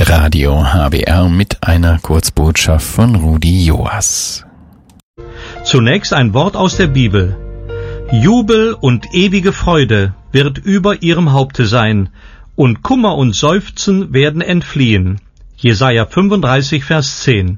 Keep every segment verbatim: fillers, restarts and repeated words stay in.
Radio H B R mit einer Kurzbotschaft von Rudi Joas. Zunächst ein Wort aus der Bibel. Jubel und ewige Freude wird über ihrem Haupte sein, und Kummer und Seufzen werden entfliehen. Jesaja fünfunddreißig, Vers zehn.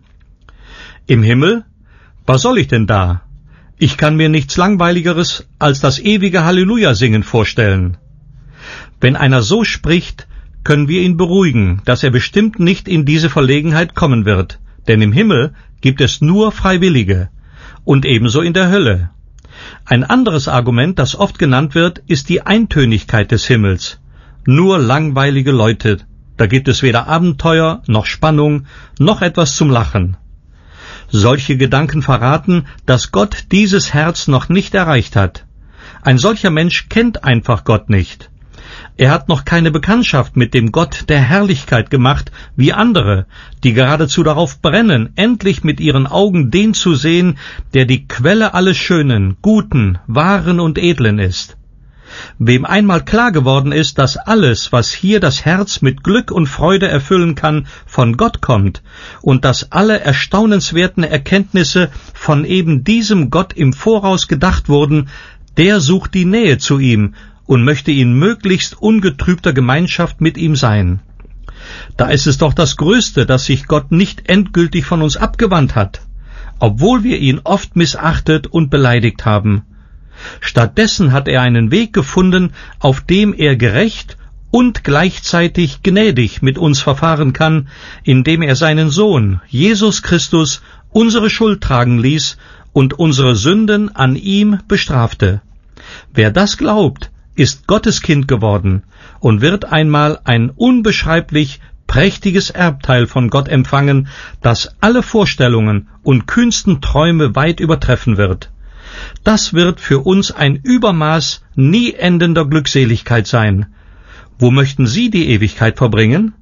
Im Himmel? Was soll ich denn da? Ich kann mir nichts Langweiligeres als das ewige Halleluja-Singen vorstellen. Wenn einer so spricht, können wir ihn beruhigen, dass er bestimmt nicht in diese Verlegenheit kommen wird, denn im Himmel gibt es nur Freiwillige und ebenso in der Hölle. Ein anderes Argument, das oft genannt wird, ist die Eintönigkeit des Himmels. Nur langweilige Leute, da gibt es weder Abenteuer noch Spannung noch etwas zum Lachen. Solche Gedanken verraten, dass Gott dieses Herz noch nicht erreicht hat. Ein solcher Mensch kennt einfach Gott nicht. Er hat noch keine Bekanntschaft mit dem Gott der Herrlichkeit gemacht, wie andere, die geradezu darauf brennen, endlich mit ihren Augen den zu sehen, der die Quelle alles Schönen, Guten, Wahren und Edlen ist. Wem einmal klar geworden ist, dass alles, was hier das Herz mit Glück und Freude erfüllen kann, von Gott kommt und dass alle erstaunenswerten Erkenntnisse von eben diesem Gott im Voraus gedacht wurden, der sucht die Nähe zu ihm und möchte in möglichst ungetrübter Gemeinschaft mit ihm sein. Da ist es doch das Größte, dass sich Gott nicht endgültig von uns abgewandt hat, obwohl wir ihn oft missachtet und beleidigt haben. Stattdessen hat er einen Weg gefunden, auf dem er gerecht und gleichzeitig gnädig mit uns verfahren kann, indem er seinen Sohn, Jesus Christus, unsere Schuld tragen ließ und unsere Sünden an ihm bestrafte. Wer das glaubt, ist Gottes Kind geworden und wird einmal ein unbeschreiblich prächtiges Erbteil von Gott empfangen, das alle Vorstellungen und kühnsten Träume weit übertreffen wird. Das wird für uns ein Übermaß nie endender Glückseligkeit sein. Wo möchten Sie die Ewigkeit verbringen?